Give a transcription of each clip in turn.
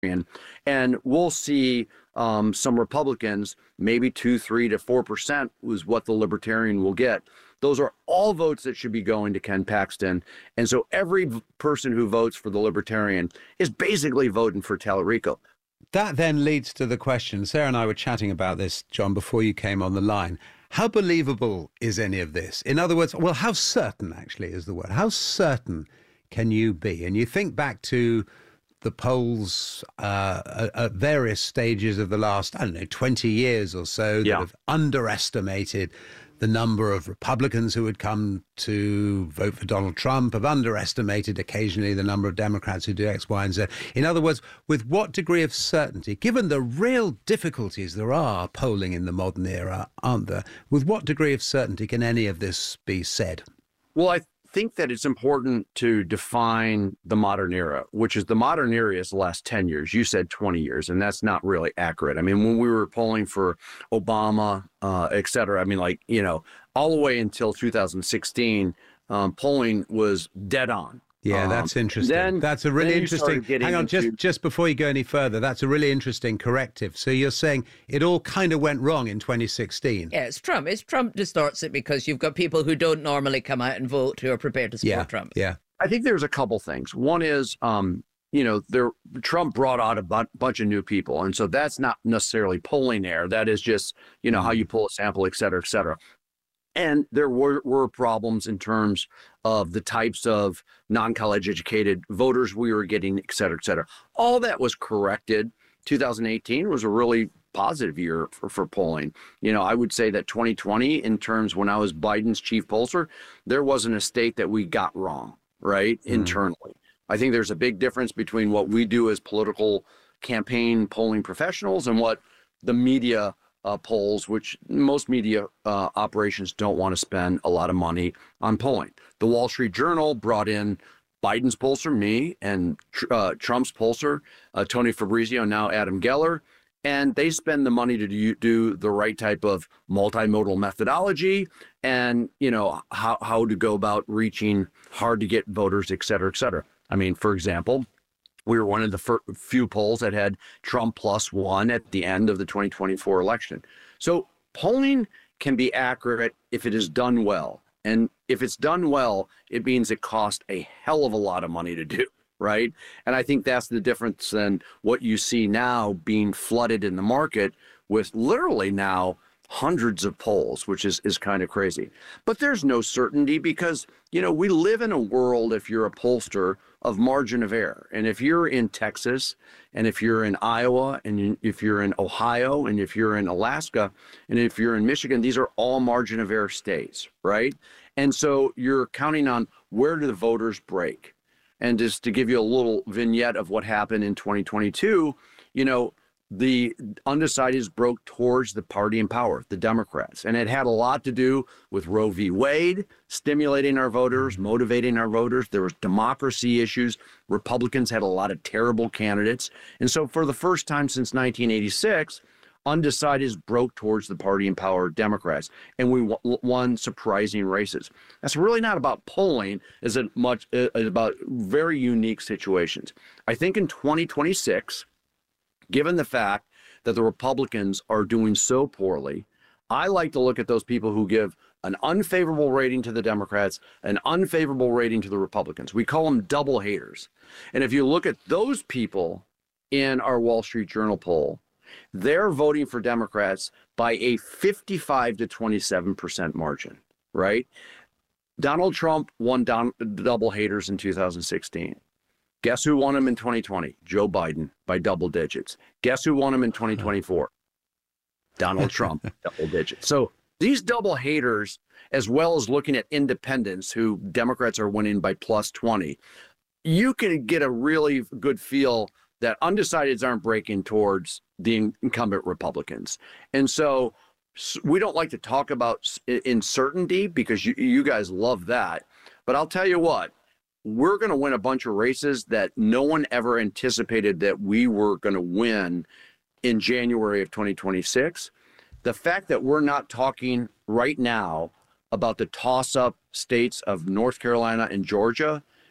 And we'll see some Republicans, maybe 2, 3 to 4% was what the Libertarian will get. Those are all votes that should be going to Ken Paxton. And so every person who votes for the Libertarian is basically voting for Tallarico. That then leads to the question, Sarah and I were chatting about this, John, before you came on the line. How believable is any of this? In other words, well, how certain actually is the word? How certain can you be? And you think back to the polls at various stages of the last, 20 years or so that have underestimated the number of Republicans who would come to vote for Donald Trump, have underestimated occasionally the number of Democrats who do X, Y, and Z. In other words, with what degree of certainty, given the real difficulties there are polling in the modern era, aren't there, with what degree of certainty can any of this be said? Well, I think that it's important to define the modern era, which is the modern era is the last 10 years. You said 20 years, and that's not really accurate. I mean, when we were polling for Obama, et cetera, all the way until 2016, polling was dead on. Yeah, that's interesting. That's a really interesting. Hang on, just before you go any further, that's a really interesting corrective. So you're saying it all kind of went wrong in 2016. Yeah, it's Trump. Trump distorts it because you've got people who don't normally come out and vote who are prepared to support Trump. Yeah, I think there's a couple things. One is, Trump brought out a bunch of new people, and so that's not necessarily polling error. That is just how you pull a sample, et cetera, et cetera. And there were problems in terms of the types of non-college educated voters we were getting, et cetera, et cetera. All that was corrected. 2018 was a really positive year for polling. I would say that 2020, in terms when I was Biden's chief pollster, there wasn't a state that we got wrong, right, internally. I think there's a big difference between what we do as political campaign polling professionals and what the media polls, which most media operations don't want to spend a lot of money on polling. The Wall Street Journal brought in Biden's pollster, me, and Trump's pollster, Tony Fabrizio, now Adam Geller, and they spend the money to do the right type of multimodal methodology and, how to go about reaching hard to get voters, et cetera, et cetera. I mean, for example, we were one of the few polls that had Trump +1 at the end of the 2024 election. So polling can be accurate if it is done well. And if it's done well, it means it costs a hell of a lot of money to do, right? And I think that's the difference than what you see now being flooded in the market with literally now hundreds of polls, which is kind of crazy. But there's no certainty because, we live in a world, if you're a pollster, of margin of error. And if you're in Texas, and if you're in Iowa, and if you're in Ohio, and if you're in Alaska, and if you're in Michigan, these are all margin of error states, right? And so you're counting on where do the voters break. And just to give you a little vignette of what happened in 2022, the undecideds broke towards the party in power, the Democrats. And it had a lot to do with Roe v. Wade, stimulating our voters, motivating our voters. There was democracy issues. Republicans had a lot of terrible candidates. And so for the first time since 1986, undecideds broke towards the party in power, Democrats. And we won surprising races. That's really not about polling as much as about very unique situations. I think in 2026, given the fact that the Republicans are doing so poorly, I like to look at those people who give an unfavorable rating to the Democrats, an unfavorable rating to the Republicans. We call them double haters. And if you look at those people in our Wall Street Journal poll, they're voting for Democrats by a 55 to 27% margin, right? Donald Trump won double haters in 2016. Guess who won him in 2020? Joe Biden by double digits. Guess who won him in 2024? Donald Trump, double digits. So these double haters, as well as looking at independents who Democrats are winning by +20, you can get a really good feel that undecideds aren't breaking towards the incumbent Republicans. And so we don't like to talk about uncertainty because you guys love that. But I'll tell you what, we're going to win a bunch of races that no one ever anticipated that we were going to win in January of 2026. The fact that we're not talking right now about the toss-up states of North Carolina and Georgia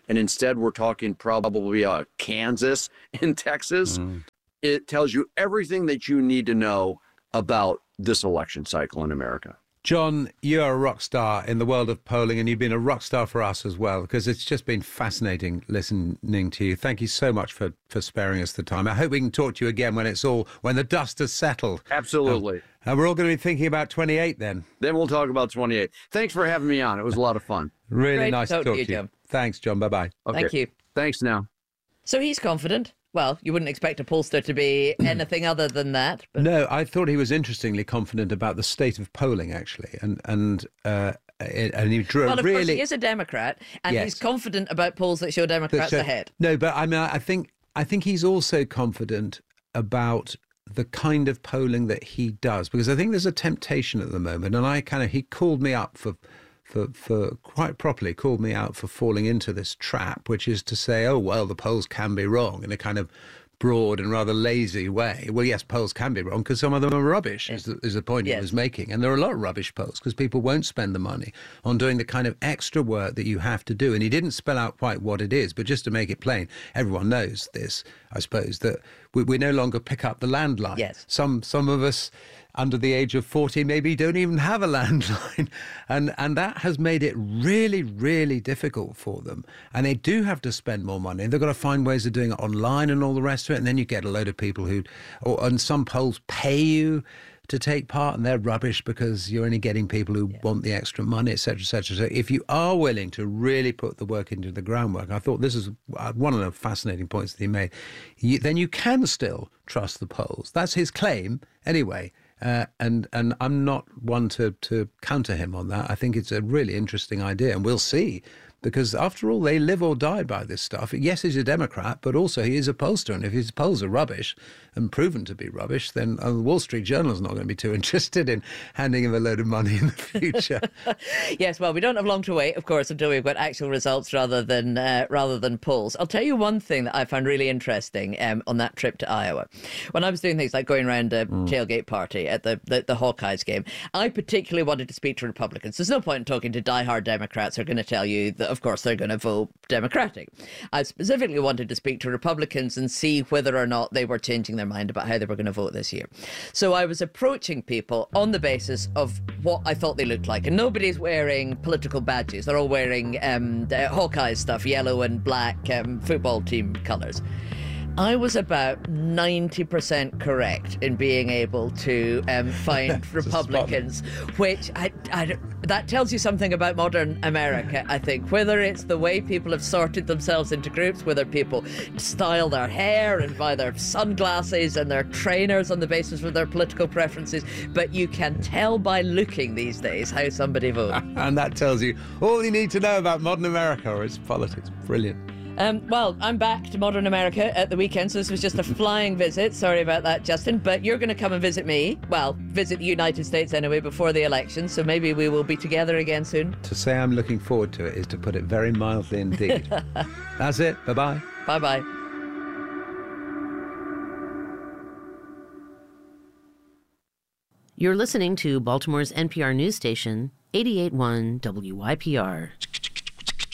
and instead we're talking probably Kansas and Texas, it tells you everything that you need to know about this election cycle in America. John, you're a rock star in the world of polling, and you've been a rock star for us as well, because it's just been fascinating listening to you. Thank you so much for sparing us the time. I hope we can talk to you again when the dust has settled. Absolutely. And we're all going to be thinking about 28 then. Then we'll talk about 28. Thanks for having me on. It was a lot of fun. Really Great nice to talk to you. John. Thanks, John. Bye-bye. Okay. Thank you. Thanks now. So he's confident. Well, you wouldn't expect a pollster to be anything other than that. But... No, I thought he was interestingly confident about the state of polling, actually, and he drew well, of really. course, he is a Democrat, and Yes. he's confident about polls that show Democrats ahead. No, but I mean, I think he's also confident about the kind of polling that he does, because I think there's a temptation at the moment, and he called me up for quite properly called me out for falling into this trap, which is to say, oh, well, the polls can be wrong in a kind of broad and rather lazy way. Well, yes, polls can be wrong because some of them are rubbish, is the point he was making. And there are a lot of rubbish polls because people won't spend the money on doing the kind of extra work that you have to do. And he didn't spell out quite what it is, but just to make it plain, everyone knows this, I suppose, that we no longer pick up the landline. Yes. Some of us under the age of 40 maybe don't even have a landline, and that has made it really, really difficult for them, and they do have to spend more money. They've got to find ways of doing it online and all the rest of it, and then you get a load of people and some polls pay you to take part, and they're rubbish because you're only getting people who want the extra money, etc., etc. So if you are willing to really put the work into the groundwork, I thought this is one of the fascinating points that he made, then you can still trust the polls. That's his claim anyway. And I'm not one to counter him on that. I think it's a really interesting idea, and we'll see. Because after all, they live or die by this stuff. Yes, he's a Democrat, but also he is a pollster. And if his polls are rubbish and proven to be rubbish, then the Wall Street Journal is not going to be too interested in handing him a load of money in the future. Yes, well, we don't have long to wait, of course, until we've got actual results rather than polls. I'll tell you one thing that I found really interesting on that trip to Iowa. When I was doing things like going around a tailgate party at the Hawkeyes game, I particularly wanted to speak to Republicans. There's no point in talking to diehard Democrats who are going to tell you that, of course, they're going to vote Democratic. I specifically wanted to speak to Republicans and see whether or not they were changing their mind about how they were going to vote this year. So I was approaching people on the basis of what I thought they looked like. And nobody's wearing political badges. They're all wearing Hawkeye stuff, yellow and black football team colours. I was about 90% correct in being able to find Republicans, which that tells you something about modern America, I think. Whether it's the way people have sorted themselves into groups, whether people style their hair and buy their sunglasses and their trainers on the basis of their political preferences, but you can tell by looking these days how somebody votes. And that tells you all you need to know about modern America or its politics. Brilliant. Well, I'm back to modern America at the weekend, so this was just a flying visit. Sorry about that, Justin, but you're going to come and visit me. Well, visit the United States anyway before the election, so maybe we will be together again soon. To say I'm looking forward to it is to put it very mildly indeed. That's it. Bye-bye. Bye-bye. You're listening to Baltimore's NPR news station, 88.1 WYPR.